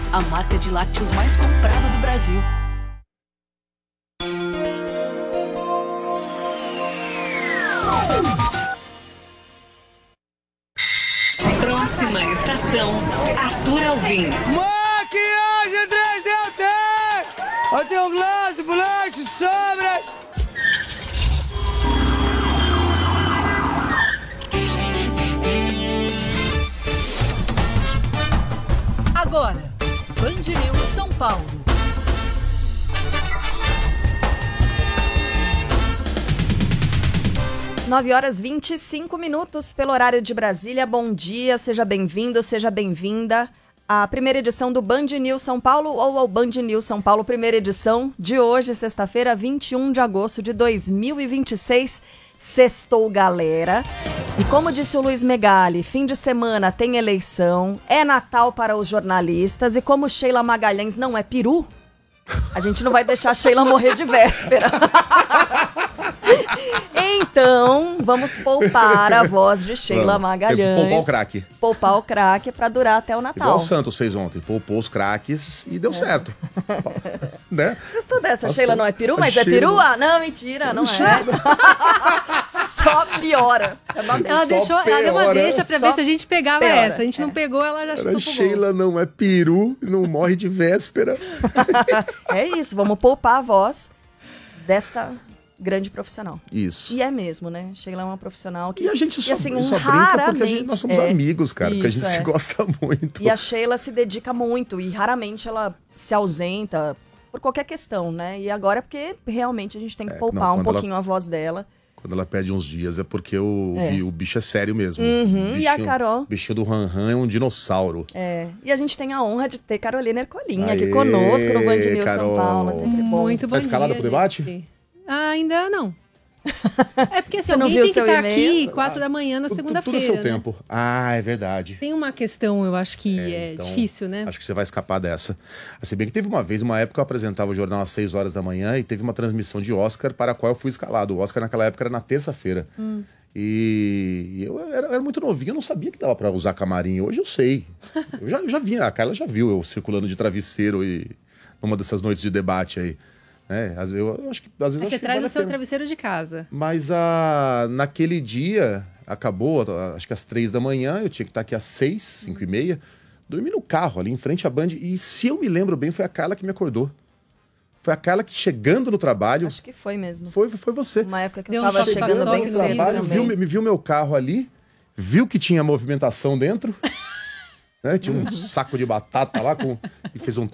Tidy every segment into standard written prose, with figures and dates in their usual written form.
a marca de lácteos mais comprada do Brasil. Próxima estação, Arthur Alvim. Maquiagem 3D! Eu tenho glace, bolacha, sobras! Agora, Band News São Paulo. Nove horas 25 minutos pelo horário de Brasília. Bom dia, seja bem-vindo, seja bem-vinda à primeira edição do Band News São Paulo ou ao Band News São Paulo, primeira edição de hoje, sexta-feira, 21 de agosto de 2026. Sextou, galera. E como disse o Luiz Megali, fim de semana tem eleição, é Natal para os jornalistas e como Sheila Magalhães não é peru, a gente não vai deixar a Sheila morrer de véspera. Então, vamos poupar a voz de Sheila Magalhães. Poupar o craque. Poupar o craque pra durar até o Natal. Igual o Santos fez ontem. Poupou os craques e deu certo. Né? Gostou dessa? A Sheila não é peru, mas é peru? Ah, não, mentira, não é. Só piora. Ela deu uma deixa pra ver se a gente pegava essa. A gente não pegou, ela já chutou pro gol. Sheila não é peru, não morre de véspera. É isso, vamos poupar a voz desta grande profissional. Isso. E é mesmo, né? Sheila é uma profissional que... E a gente só, assim, só brinca porque nós somos amigos, cara. Isso, porque a gente se gosta muito. E a Sheila se dedica muito e raramente ela se ausenta por qualquer questão, né? E agora é porque realmente a gente tem que poupar um pouquinho a voz dela. Quando ela perde uns dias é porque o bicho é sério mesmo. E a Carol? O bichinho do Han é um dinossauro. E a gente tem a honra de ter Carolina Ercolim aqui conosco no Band News São Paulo. Sempre bom. Muito bom. Tá escalada pro debate? Gente. Ainda não. É porque assim, Você não alguém viu tem que estar e-mail? aqui 4 da manhã na segunda-feira. Tudo seu né? tempo. Ah, é verdade. Tem uma questão, eu acho que então, difícil, né? Acho que você vai escapar dessa. Se bem que teve uma época eu apresentava o jornal às 6 horas da manhã e teve uma transmissão de Oscar para a qual eu fui escalado. O Oscar naquela época era na terça-feira. E eu era muito novinho, eu não sabia que dava para usar camarim. Hoje eu sei. Eu já vi, a Carla já viu eu circulando de travesseiro e numa dessas noites de debate aí. Eu acho que às vezes você traz o seu travesseiro de casa. Mas naquele dia, acabou, acho que às 3 da manhã, eu tinha que estar aqui às 6, 5 e meia, dormi no carro ali em frente à Band, e se eu me lembro bem, foi a Carla que me acordou. Foi a Carla que, chegando no trabalho... Acho que foi mesmo. Foi você. Uma época que eu tava chegando bem cedo também. Viu meu carro ali, viu que tinha movimentação dentro... Né? Tinha um saco de batata lá e fez um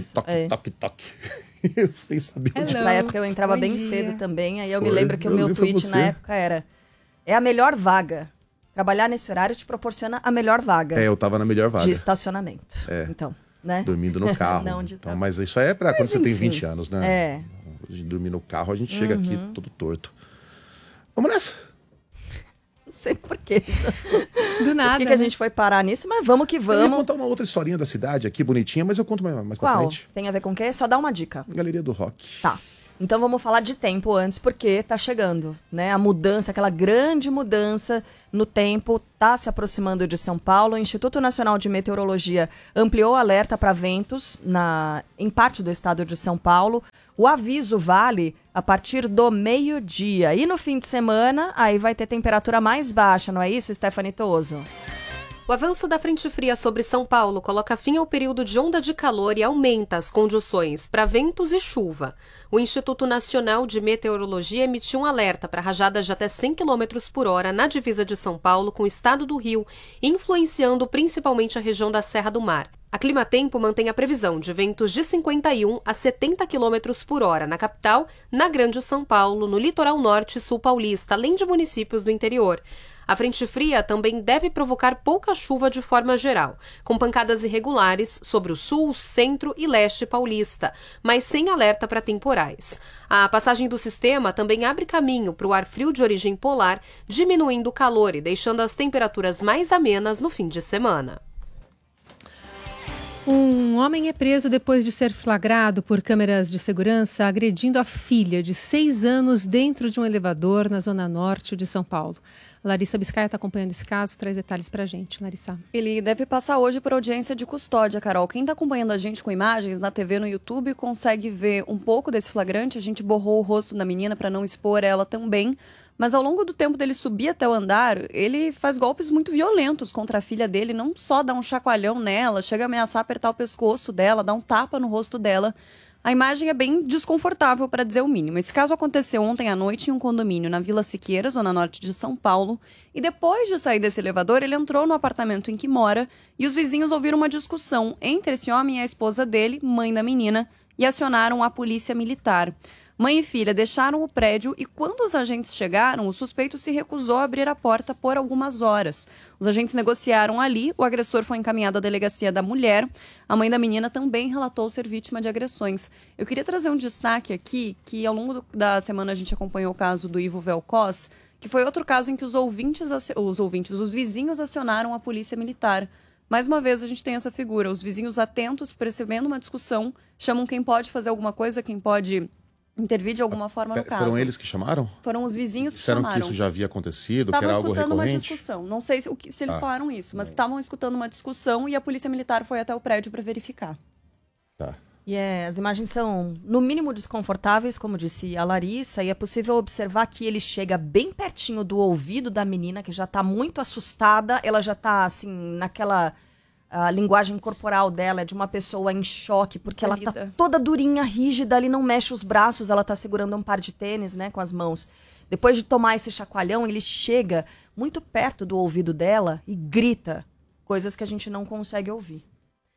toque. Eu sem saber onde. Nessa época eu entrava bem cedo também, aí eu me lembro que o meu tweet na época era: é a melhor vaga. Trabalhar nesse horário te proporciona a melhor vaga. Eu tava na melhor vaga. De estacionamento. Então, né? Dormindo no carro. Então, mas isso é pra quando você tem 20 anos, né? Dormir no carro, a gente chega aqui todo torto. Vamos nessa? Não sei por que isso. Do nada. Por que a gente foi parar nisso, mas vamos que vamos. Eu ia contar uma outra historinha da cidade aqui, bonitinha, mas eu conto mais pra frente. Tem a ver com o quê? Só dá uma dica. Galeria do Rock. Tá. Então vamos falar de tempo antes, porque tá chegando, né? A mudança, aquela grande mudança no tempo, tá se aproximando de São Paulo. O Instituto Nacional de Meteorologia ampliou o alerta para ventos em parte do estado de São Paulo. O aviso vale a partir do meio-dia. E no fim de semana, aí vai ter temperatura mais baixa, não é isso, Stephanie Toso? O avanço da frente fria sobre São Paulo coloca fim ao período de onda de calor e aumenta as condições para ventos e chuva. O Instituto Nacional de Meteorologia emitiu um alerta para rajadas de até 100 km por hora na divisa de São Paulo com o estado do Rio, influenciando principalmente a região da Serra do Mar. A Climatempo mantém a previsão de ventos de 51 a 70 km por hora na capital, na Grande São Paulo, no litoral norte e sul paulista, além de municípios do interior. A frente fria também deve provocar pouca chuva de forma geral, com pancadas irregulares sobre o sul, centro e leste paulista, mas sem alerta para temporais. A passagem do sistema também abre caminho para o ar frio de origem polar, diminuindo o calor e deixando as temperaturas mais amenas no fim de semana. Um homem é preso depois de ser flagrado por câmeras de segurança agredindo a filha de 6 anos dentro de um elevador na zona norte de São Paulo. Larissa Biscaia está acompanhando esse caso, traz detalhes pra gente, Larissa. Ele deve passar hoje por audiência de custódia, Carol. Quem está acompanhando a gente com imagens na TV, no YouTube, consegue ver um pouco desse flagrante. A gente borrou o rosto da menina para não expor ela também. Mas ao longo do tempo dele subir até o andar, ele faz golpes muito violentos contra a filha dele. Não só dá um chacoalhão nela, chega a ameaçar apertar o pescoço dela, dá um tapa no rosto dela. A imagem é bem desconfortável, para dizer o mínimo. Esse caso aconteceu ontem à noite em um condomínio na Vila Siqueira, zona norte de São Paulo. E depois de sair desse elevador, ele entrou no apartamento em que mora e os vizinhos ouviram uma discussão entre esse homem e a esposa dele, mãe da menina, e acionaram a polícia militar. Mãe e filha deixaram o prédio e quando os agentes chegaram, o suspeito se recusou a abrir a porta por algumas horas. Os agentes negociaram ali, o agressor foi encaminhado à delegacia da mulher. A mãe da menina também relatou ser vítima de agressões. Eu queria trazer um destaque aqui, que ao longo da semana a gente acompanhou o caso do Ivo Velcós, que foi outro caso em que os vizinhos acionaram a polícia militar. Mais uma vez a gente tem essa figura, os vizinhos atentos, percebendo uma discussão, chamam quem pode fazer alguma coisa, quem pode intervir de alguma forma no caso. Foram eles que chamaram? Foram os vizinhos que Disseram chamaram. Que isso já havia acontecido, que era algo recorrente? Estavam escutando uma discussão. Não sei se eles falaram isso, mas estavam escutando uma discussão e a polícia militar foi até o prédio para verificar. Tá. E as imagens são, no mínimo, desconfortáveis, como disse a Larissa, e é possível observar que ele chega bem pertinho do ouvido da menina, que já está muito assustada, ela já está, assim, naquela... A linguagem corporal dela é de uma pessoa em choque, porque ela tá toda durinha, rígida, ali não mexe os braços, ela tá segurando um par de tênis, né, com as mãos. Depois de tomar esse chacoalhão, ele chega muito perto do ouvido dela e grita coisas que a gente não consegue ouvir.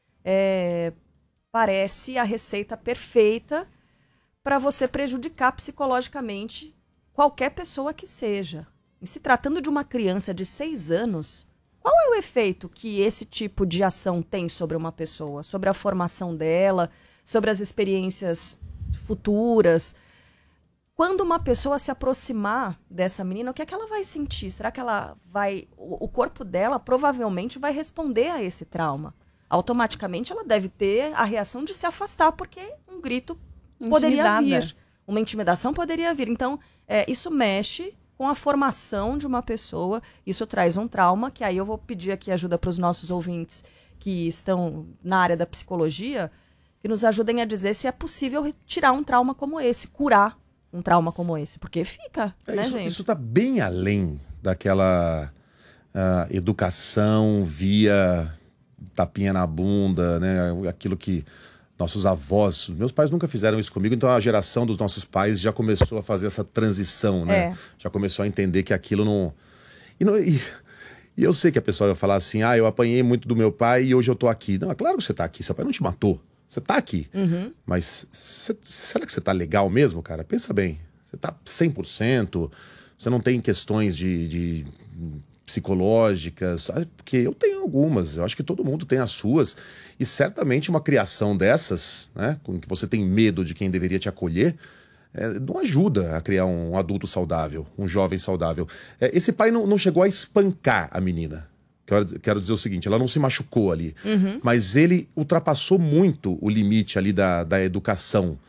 Parece a receita perfeita para você prejudicar psicologicamente qualquer pessoa que seja. E se tratando de uma criança de 6 anos... Qual é o efeito que esse tipo de ação tem sobre uma pessoa? Sobre a formação dela, sobre as experiências futuras? Quando uma pessoa se aproximar dessa menina, o que é que ela vai sentir? Será que ela vai... O corpo dela provavelmente vai responder a esse trauma. Automaticamente ela deve ter a reação de se afastar, porque um grito poderia vir. Uma intimidação poderia vir. Então, isso mexe com a formação de uma pessoa, isso traz um trauma, que aí eu vou pedir aqui ajuda para os nossos ouvintes que estão na área da psicologia, que nos ajudem a dizer se é possível retirar um trauma como esse, curar um trauma como esse, porque fica, né, gente? Isso está bem além daquela educação via tapinha na bunda, né? Aquilo que nossos avós, meus pais nunca fizeram isso comigo, então a geração dos nossos pais já começou a fazer essa transição, né? Já começou a entender que aquilo não... E eu sei que a pessoa vai falar assim, eu apanhei muito do meu pai e hoje eu tô aqui. Não, é claro que você tá aqui, seu pai não te matou, você tá aqui. Uhum. Mas será que você tá legal mesmo, cara? Pensa bem, você tá 100%, você não tem questões de psicológicas, porque eu tenho algumas, eu acho que todo mundo tem as suas, e certamente uma criação dessas, né, com que você tem medo de quem deveria te acolher, não ajuda a criar um adulto saudável, um jovem saudável. Esse pai não chegou a espancar a menina, quero dizer o seguinte, ela não se machucou ali, mas ele ultrapassou muito o limite ali da educação,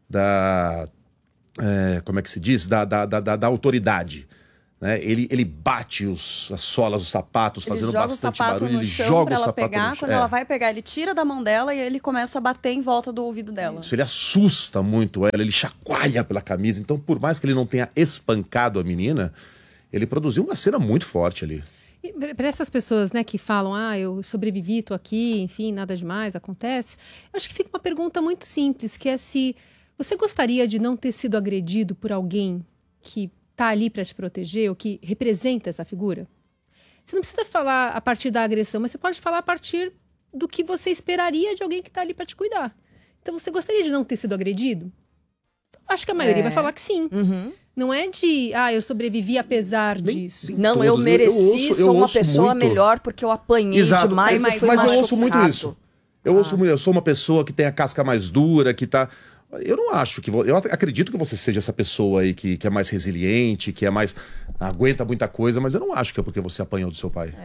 como é que se diz? Da autoridade. Né? Ele bate as solas dos sapatos, fazendo bastante barulho. Ele joga o sapato no chão. Quando ela vai pegar, ele tira da mão dela e ele começa a bater em volta do ouvido dela. Isso, ele assusta muito ela, ele chacoalha pela camisa. Então, por mais que ele não tenha espancado a menina, ele produziu uma cena muito forte ali. Para essas pessoas, né, que falam, eu sobrevivi, tô aqui, enfim, nada demais acontece, eu acho que fica uma pergunta muito simples, que é se você gostaria de não ter sido agredido por alguém que está ali para te proteger, ou que representa essa figura? Você não precisa falar a partir da agressão, mas você pode falar a partir do que você esperaria de alguém que está ali para te cuidar. Então, você gostaria de não ter sido agredido? Acho que a maioria vai falar que sim. Uhum. Não é de, eu sobrevivi apesar disso. Não, eu mereci, sou uma pessoa muito melhor porque eu apanhei demais, mas eu ouço muito isso. Eu sou uma pessoa que tem a casca mais dura, que tá... Eu não acho que... Eu acredito que você seja essa pessoa aí que é mais resiliente, que é mais... aguenta muita coisa, mas eu não acho que é porque você apanhou do seu pai.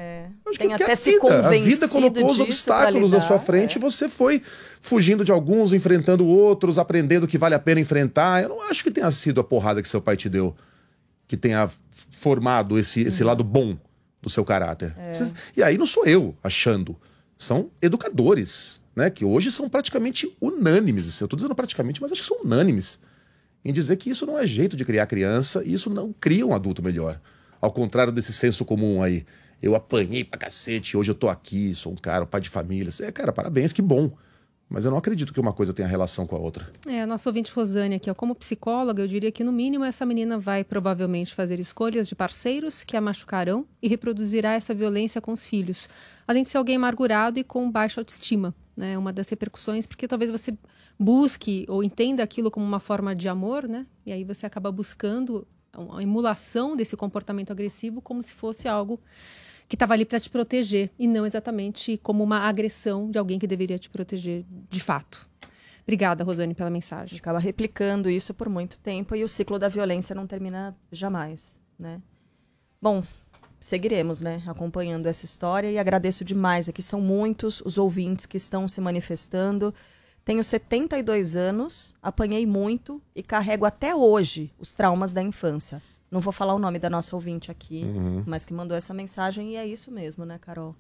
Tem até a se vida. convencido A vida colocou os disso obstáculos pra na sua lidar, frente e você foi fugindo de alguns, enfrentando outros, aprendendo que vale a pena enfrentar. Eu não acho que tenha sido a porrada que seu pai te deu que tenha formado esse lado bom do seu caráter. E aí não sou eu achando. São educadores, né? Que hoje são praticamente unânimes. Eu tô dizendo praticamente, mas acho que são unânimes em dizer que isso não é jeito de criar criança e isso não cria um adulto melhor. Ao contrário desse senso comum aí. Eu apanhei pra cacete, hoje eu tô aqui, sou um cara, um pai de família. Cara, parabéns, que bom. Mas eu não acredito que uma coisa tenha relação com a outra. A nossa ouvinte Rosane aqui, ó, como psicóloga, eu diria que no mínimo essa menina vai provavelmente fazer escolhas de parceiros que a machucarão e reproduzirá essa violência com os filhos. Além de ser alguém amargurado e com baixa autoestima, né? Uma das repercussões, porque talvez você busque ou entenda aquilo como uma forma de amor, né? E aí você acaba buscando uma emulação desse comportamento agressivo como se fosse algo que estava ali para te proteger, e não exatamente como uma agressão de alguém que deveria te proteger de fato. Obrigada, Rosane, pela mensagem. Acaba replicando isso por muito tempo e o ciclo da violência não termina jamais, né? Bom, seguiremos, né, acompanhando essa história e agradeço demais. Aqui são muitos os ouvintes que estão se manifestando. Tenho 72 anos, apanhei muito e carrego até hoje os traumas da infância. Não vou falar o nome da nossa ouvinte aqui, mas que mandou essa mensagem, e é isso mesmo, né, Carol?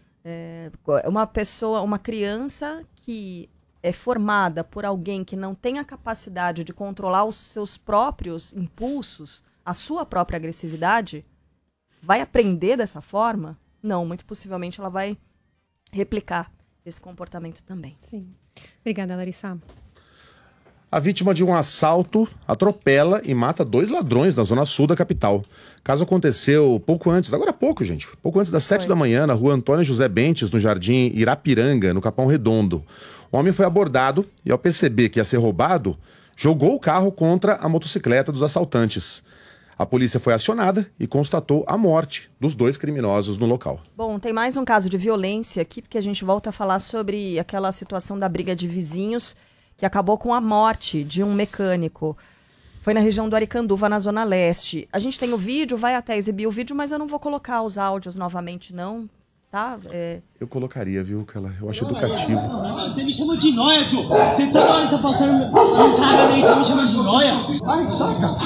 Uma criança que é formada por alguém que não tem a capacidade de controlar os seus próprios impulsos, a sua própria agressividade, vai aprender dessa forma? Não, muito possivelmente ela vai replicar esse comportamento também. Sim. Obrigada, Larissa. A vítima de um assalto atropela e mata 2 ladrões na zona sul da capital. O caso aconteceu pouco antes, agora há pouco, gente. Pouco antes das 7 da manhã, na rua Antônio José Bentes, no Jardim Irapiranga, no Capão Redondo. O homem foi abordado e, ao perceber que ia ser roubado, jogou o carro contra a motocicleta dos assaltantes. A polícia foi acionada e constatou a morte dos 2 criminosos no local. Bom, tem mais um caso de violência aqui, porque a gente volta a falar sobre aquela situação da briga de vizinhos que acabou com a morte de um mecânico. Foi na região do Aricanduva, na Zona Leste. A gente tem o vídeo, vai até exibir o vídeo, mas eu não vou colocar os áudios novamente, não, tá? Eu colocaria, viu, Carla? Eu acho educativo. Você me chama de nóia, tio. Você toda hora tá passando um cara aí, tá me chamando de nóia. Vai, sai, cara.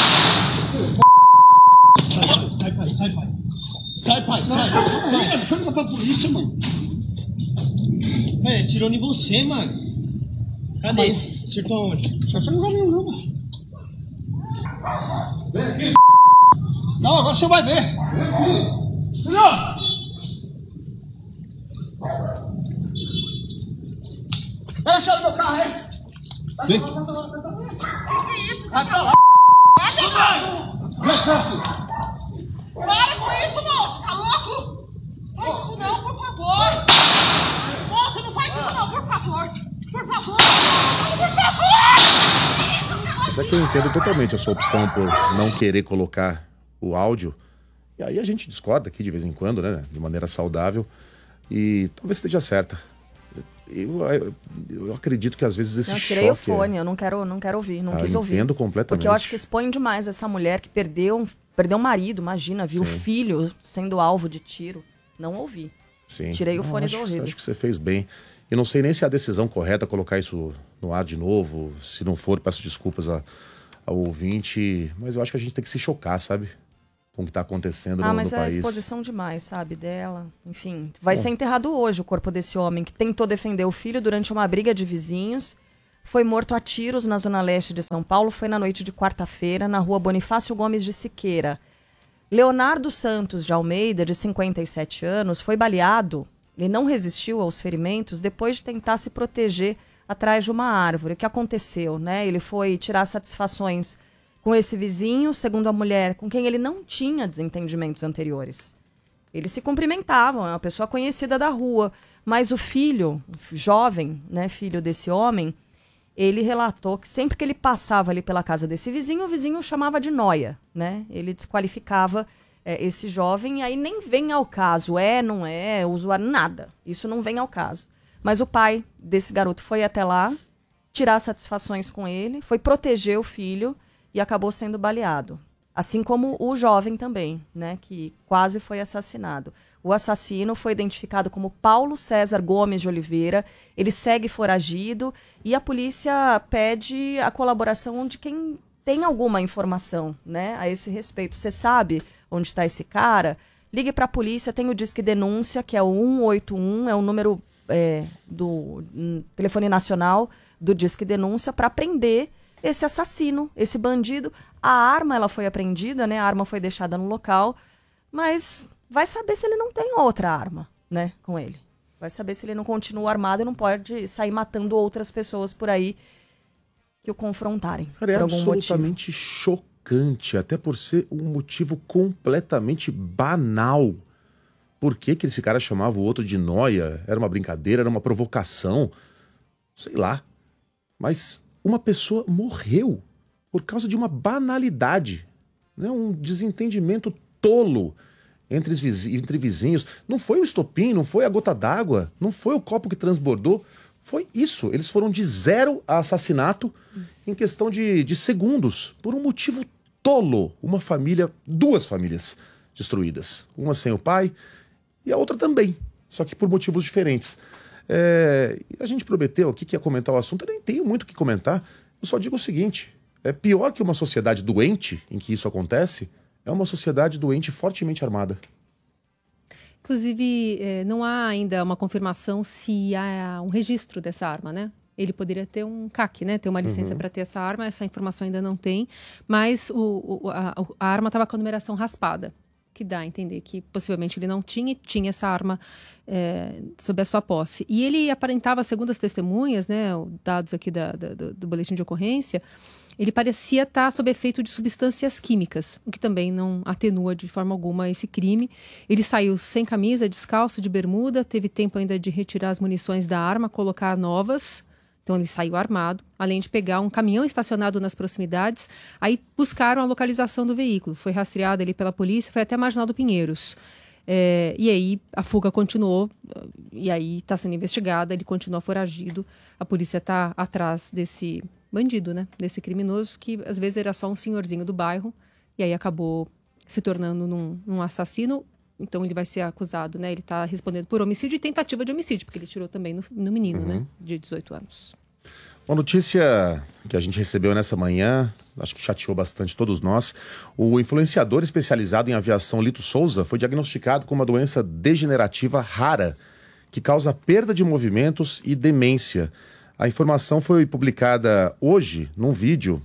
Sai, pai. Sai, pai, sai. Deixa eu ligar pra polícia, mano. Tirou em você, mano. Cadê? Acertou onde? Acertou em lugar nenhum, não, mano. Vem aqui. Não, agora você vai ver. Vem aqui. Senhor! Pega a chave do meu carro aí. Vem. Vai pra lá. Para com isso, moço. Tá louco? Não faz isso não, por favor. Moço, não faz isso não, por favor. Por favor. Por favor. Isso é que eu entendo totalmente a sua opção por não querer colocar o áudio. E aí a gente discorda aqui de vez em quando, né? De maneira saudável. E talvez esteja certa. Eu acredito que às vezes esse choque... Eu tirei o fone, eu não quero ouvir, não quis ouvir. Entendo completamente. Porque eu acho que expõe demais essa mulher que perdeu um marido, imagina, viu o filho sendo alvo de tiro. Não ouvi. Sim. Tirei o fone do ouvido. Acho que você fez bem. E não sei nem se é a decisão correta colocar isso no ar de novo. Se não for, peço desculpas ao ouvinte. Mas eu acho que a gente tem que se chocar, sabe? Com o que está acontecendo no país. Mas é exposição demais, sabe, dela. Enfim, vai ser enterrado hoje o corpo desse homem que tentou defender o filho durante uma briga de vizinhos. Foi morto a tiros na zona leste de São Paulo. Foi na noite de quarta-feira, na rua Bonifácio Gomes de Siqueira. Leonardo Santos de Almeida, de 57 anos, foi baleado. Ele não resistiu aos ferimentos depois de tentar se proteger atrás de uma árvore. O que aconteceu, né? Ele foi tirar satisfações com esse vizinho, segundo a mulher, com quem ele não tinha desentendimentos anteriores. Eles se cumprimentavam, é uma pessoa conhecida da rua. Mas o filho, jovem, né, filho desse homem, ele relatou que sempre que ele passava ali pela casa desse vizinho, o vizinho o chamava de nóia, né? Ele desqualificava esse jovem, e aí nem vem ao caso, não é, usuário, nada. Isso não vem ao caso. Mas o pai desse garoto foi até lá, tirar satisfações com ele, foi proteger o filho, e acabou sendo baleado. Assim como o jovem também, né, que quase foi assassinado. O assassino foi identificado como Paulo César Gomes de Oliveira. Ele segue foragido e a polícia pede a colaboração de quem tem alguma informação, né, a esse respeito. Você sabe onde está esse cara? Ligue para a polícia, tem o Disque Denúncia, que é o 181, é o número do telefone nacional do Disque Denúncia, para prender esse assassino, esse bandido. A arma ela foi apreendida, né? A arma foi deixada no local, mas vai saber se ele não tem outra arma, né, com ele. Vai saber se ele não continua armado e não pode sair matando outras pessoas por aí que o confrontarem. Cara, é por algum absolutamente chocante, até por ser um motivo completamente banal. Por que esse cara chamava o outro de nóia? Era uma brincadeira, era uma provocação? Sei lá. Mas uma pessoa morreu por causa de uma banalidade, né? Um desentendimento tolo entre vizinhos. Não foi o estopim, não foi a gota d'água, não foi o copo que transbordou. Foi isso. Eles foram de 0 a assassinato em questão de segundos, por um motivo tolo. Duas famílias destruídas. Uma sem o pai e a outra também, só que por motivos diferentes. A gente prometeu aqui que ia comentar o assunto, eu nem tenho muito o que comentar. Eu só digo o seguinte: é pior que uma sociedade doente em que isso acontece, é uma sociedade doente fortemente armada. Inclusive, não há ainda uma confirmação se há um registro dessa arma, né? Ele poderia ter um CAC, né? Ter uma licença para ter essa arma. Essa informação ainda não tem. Mas a arma estava com a numeração raspada, que dá a entender que possivelmente ele não tinha essa arma sob a sua posse. E ele aparentava, segundo as testemunhas, né, dados aqui do boletim de ocorrência, ele parecia estar sob efeito de substâncias químicas, o que também não atenua de forma alguma esse crime. Ele saiu sem camisa, descalço, de bermuda, teve tempo ainda de retirar as munições da arma, colocar novas. Então ele saiu armado, além de pegar um caminhão estacionado nas proximidades. Aí buscaram a localização do veículo. Foi rastreado ali pela polícia, foi até Marginal do Pinheiros. E aí a fuga continuou, e aí está sendo investigada, ele continua foragido. A polícia está atrás desse bandido, né? Desse criminoso, que às vezes era só um senhorzinho do bairro, e aí acabou se tornando num assassino. Então ele vai ser acusado, né? Ele está respondendo por homicídio e tentativa de homicídio, porque ele tirou também no menino, né? De 18 anos. Uma notícia que a gente recebeu nessa manhã, acho que chateou bastante todos nós. O influenciador especializado em aviação Lito Souza foi diagnosticado com uma doença degenerativa rara, que causa perda de movimentos e demência. A informação foi publicada hoje num vídeo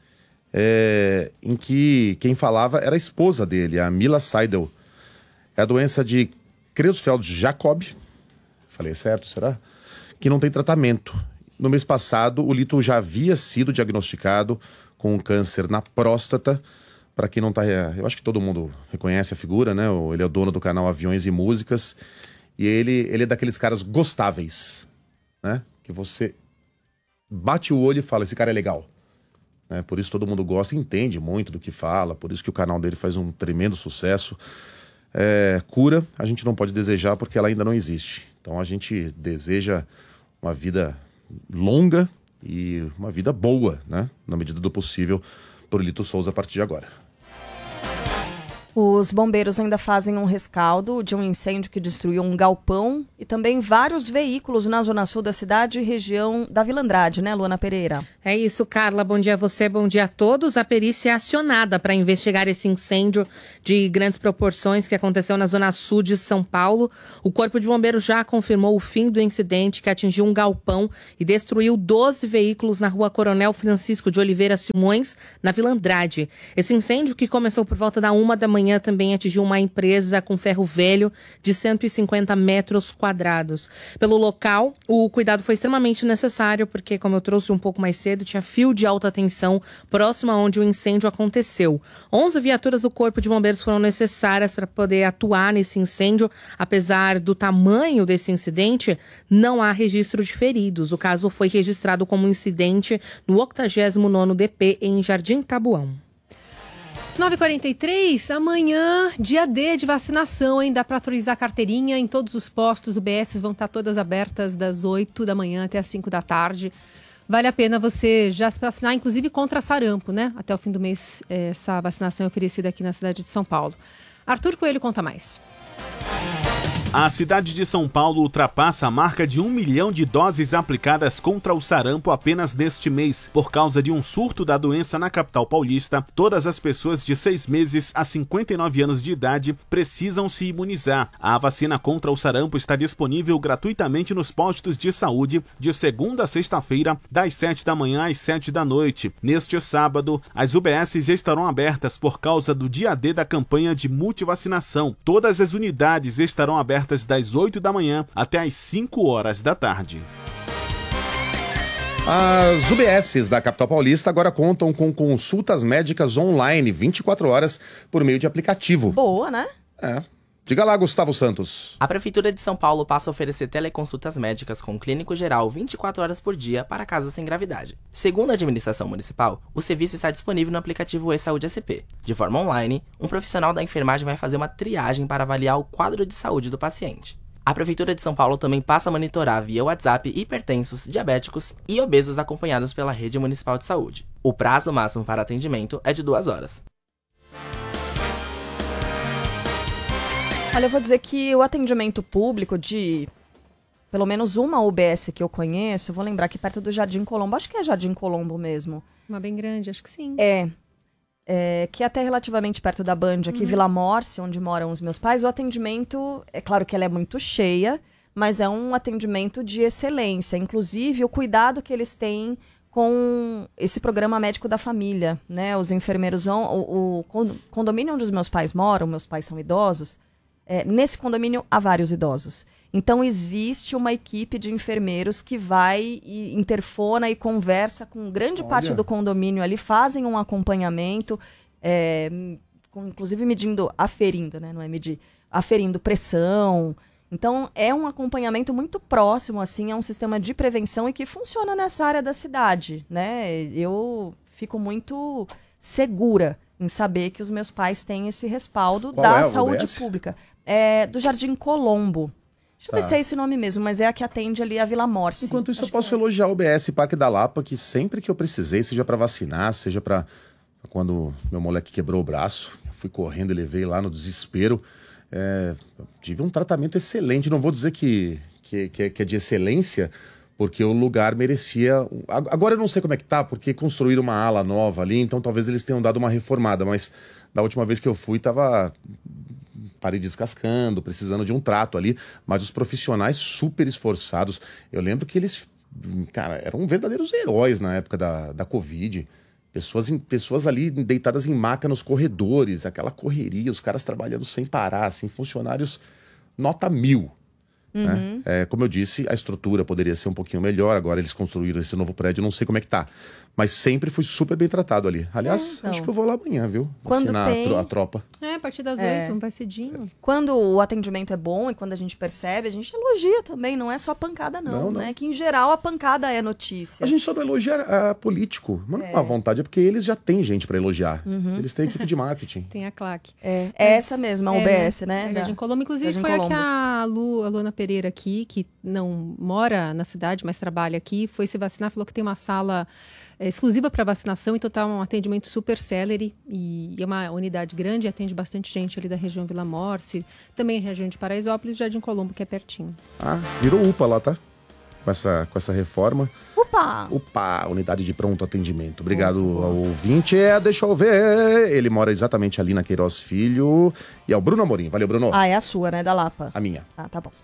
em que quem falava era a esposa dele, a Mila Seidel. É a doença de Creutzfeldt-Jakob, falei certo, será? Que não tem tratamento. No mês passado, o Lito já havia sido diagnosticado com um câncer na próstata. Para quem não tá... Eu acho que todo mundo reconhece a figura, né? Ele é o dono do canal Aviões e Músicas. E ele é daqueles caras gostáveis, né? Que você bate o olho e fala, esse cara é legal. Né? Por isso todo mundo gosta e entende muito do que fala. Por isso que o canal dele faz um tremendo sucesso. Cura, a gente não pode desejar porque ela ainda não existe. Então a gente deseja uma vida longa e uma vida boa, né? Na medida do possível, por Lito Souza a partir de agora. Os bombeiros ainda fazem um rescaldo de um incêndio que destruiu um galpão e também vários veículos na zona sul da cidade e região da Vila Andrade, né, Luana Pereira? É isso, Carla. Bom dia a você, bom dia a todos. A perícia é acionada para investigar esse incêndio de grandes proporções que aconteceu na zona sul de São Paulo. O Corpo de Bombeiros já confirmou o fim do incidente que atingiu um galpão e destruiu 12 veículos na rua Coronel Francisco de Oliveira Simões, na Vila Andrade. Esse incêndio, que começou por volta da 1 da manhã, também atingiu uma empresa com ferro velho de 150 metros quadrados. Pelo local, o cuidado foi extremamente necessário, porque, como eu trouxe um pouco mais cedo, tinha fio de alta tensão próximo a onde o incêndio aconteceu. 11 viaturas do Corpo de Bombeiros foram necessárias para poder atuar nesse incêndio. Apesar do tamanho desse incidente, não há registro de feridos. O caso foi registrado como incidente no 89º DP em Jardim Tabuão. 9h43, amanhã, dia D de vacinação, hein? Dá para atualizar a carteirinha em todos os postos. UBS vão estar todas abertas das 8 da manhã até as 5 da tarde. vale a pena você já se vacinar, inclusive contra sarampo, né? Até o fim do mês, essa vacinação é oferecida aqui na cidade de São Paulo. Arthur Coelho conta mais. A cidade de São Paulo ultrapassa a marca de 1 milhão de doses aplicadas contra o sarampo apenas neste mês. Por causa de um surto da doença na capital paulista, todas as pessoas de 6 meses a 59 anos de idade precisam se imunizar. A vacina contra o sarampo está disponível gratuitamente nos postos de saúde de segunda a sexta-feira, das 7 da manhã às 7 da noite. Neste sábado, as UBSs estarão abertas por causa do dia D da campanha de multivacinação. Todas as unidades estarão abertas das 8 da manhã até às 5 horas da tarde. As UBSs da capital paulista agora contam com consultas médicas online 24 horas por meio de aplicativo. Boa, né? Diga lá, Gustavo Santos. A Prefeitura de São Paulo passa a oferecer teleconsultas médicas com clínico geral 24 horas por dia para casos sem gravidade. Segundo a administração municipal, o serviço está disponível no aplicativo eSaúde SP. De forma online, um profissional da enfermagem vai fazer uma triagem para avaliar o quadro de saúde do paciente. A Prefeitura de São Paulo também passa a monitorar via WhatsApp hipertensos, diabéticos e obesos acompanhados pela Rede Municipal de Saúde. O prazo máximo para atendimento é de 2 horas. Olha, eu vou dizer que o atendimento público de pelo menos uma UBS que eu conheço, eu vou lembrar aqui perto do Jardim Colombo, acho que é Jardim Colombo mesmo. Uma bem grande, acho que sim. Que é até relativamente perto da Band, aqui Vila Morse, onde moram os meus pais, o atendimento, é claro que ela é muito cheia, mas é um atendimento de excelência. Inclusive, o cuidado que eles têm com esse programa médico da família, né? Os enfermeiros vão... O condomínio onde os meus pais moram, meus pais são idosos, nesse condomínio há vários idosos. Então, existe uma equipe de enfermeiros que vai e interfona e conversa com grande parte do condomínio ali, fazem um acompanhamento, inclusive aferindo, né? Não é medir, aferindo pressão. Então, é um acompanhamento muito próximo, assim, é um sistema de prevenção e que funciona nessa área da cidade, né? Eu fico muito segura em saber que os meus pais têm esse respaldo da saúde pública. Do Jardim Colombo. Deixa eu ver se é esse nome mesmo, mas é a que atende ali a Vila Morse. Enquanto isso, eu posso elogiar o UBS Parque da Lapa, que sempre que eu precisei, seja para vacinar, seja para quando meu moleque quebrou o braço, eu fui correndo e levei lá no desespero. Tive um tratamento excelente. Não vou dizer que é de excelência, porque o lugar merecia... Agora eu não sei como é que tá, porque construíram uma ala nova ali, então talvez eles tenham dado uma reformada, mas da última vez que eu fui, tava parede descascando, precisando de um trato ali, mas os profissionais super esforçados. Eu lembro que eles, cara, eram verdadeiros heróis na época da Covid. Pessoas ali deitadas em maca nos corredores, aquela correria, os caras trabalhando sem parar, assim, funcionários nota 1000. Né? Como eu disse, a estrutura poderia ser um pouquinho melhor, agora eles construíram esse novo prédio, não sei como é que tá. Mas sempre fui super bem tratado ali. Aliás, acho que eu vou lá amanhã, viu? Vacinar a tropa. A partir das 8, vai cedinho. Quando o atendimento é bom e quando a gente percebe, a gente elogia também, não é só pancada não. Né? Que em geral a pancada é notícia. A gente só não elogia político, mas não é uma vontade, é porque eles já têm gente para elogiar. Eles têm equipe de marketing. Tem a claque. É essa mesma, a UBS, né? Jardim Colombo, inclusive Jardim foi Colombo. A Luana Pereira aqui, que não mora na cidade, mas trabalha aqui, foi se vacinar, falou que tem uma sala exclusiva para vacinação, então tá um atendimento super célere e é uma unidade grande, atende bastante gente ali da região Vila Morse, também região de Paraisópolis, Jardim Colombo, que é pertinho. Virou UPA lá, tá? Com essa reforma. UPA, unidade de pronto atendimento. Obrigado ao ouvinte. Deixa eu ver. Ele mora exatamente ali na Queiroz Filho. E é o Bruno Amorim. Valeu, Bruno. É a sua, né? Da Lapa. A minha. Tá bom.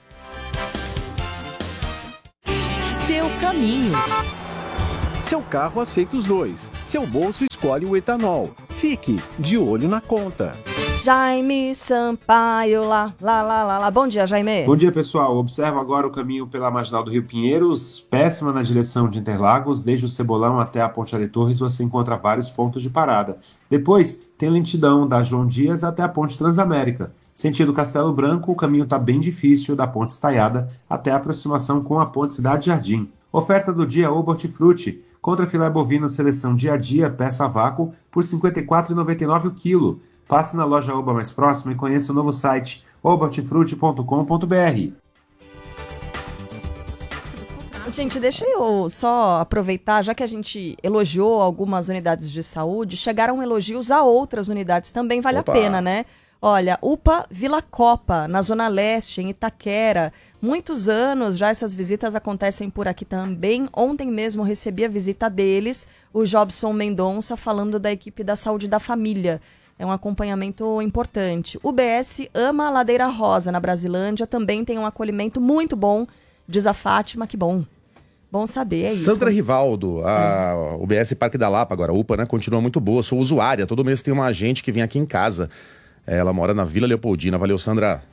Seu caminho. Seu carro aceita os dois. Seu bolso escolhe o etanol. Fique de olho na conta. Jaime Sampaio, lá. Bom dia, Jaime. Bom dia, pessoal. Observa agora o caminho pela Marginal do Rio Pinheiros, péssima na direção de Interlagos, desde o Cebolão até a Ponte Ari Torres, você encontra vários pontos de parada. Depois, tem lentidão da João Dias até a Ponte Transamérica. Sentido Castelo Branco, o caminho está bem difícil da Ponte Estaiada até a aproximação com a Ponte Cidade Jardim. Oferta do dia Oba Hortifruti. Contra filé bovino seleção dia a dia, peça a vácuo, por R$ 54,99 o quilo. Passe na loja Oba mais próxima e conheça o novo site obahortifruti.com.br. Gente, deixa eu só aproveitar, já que a gente elogiou algumas unidades de saúde, chegaram elogios a outras unidades também, vale a pena, né? Olha, UPA Vila Copa, na Zona Leste, em Itaquera. Muitos anos já essas visitas acontecem por aqui também. Ontem mesmo recebi a visita deles, o Jobson Mendonça, falando da equipe da saúde da família. É um acompanhamento importante. O UBS ama a Ladeira Rosa, na Brasilândia, também tem um acolhimento muito bom, diz a Fátima, que bom. Bom saber, é isso. Sandra Rivaldo, a UBS Parque da Lapa, agora a UPA, né, continua muito boa. Sou usuária, todo mês tem uma agente que vem aqui em casa. Ela mora na Vila Leopoldina. Valeu, Sandra.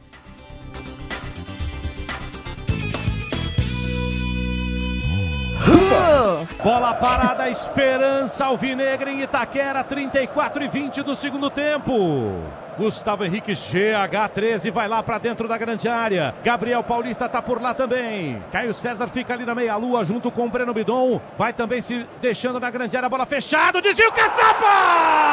Bola parada, Esperança Alvinegra em Itaquera, 34:20 do segundo tempo. Gustavo Henrique, GH13, vai lá pra dentro da grande área. Gabriel Paulista tá por lá também. Caio César fica ali na meia-lua junto com o Breno Bidon. Vai também se deixando na grande área, bola fechada, desvio, Caçapa!